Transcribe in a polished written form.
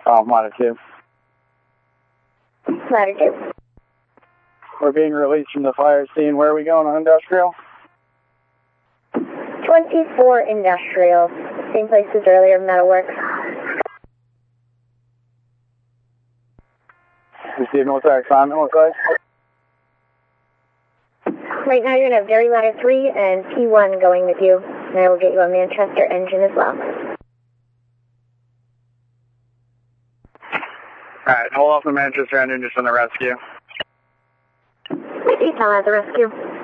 Latitude. Latitude. We're being released from the fire scene. Where are we going on industrial? 24 industrial. Same place as earlier, Metalworks. Receiving, what's our assignment look like? Right now you're going to have Dairy Ladder 3 and P1 going with you. And I will get you a Manchester engine as well. Alright, hold off the Manchester engine just on the rescue. Detail at the rescue.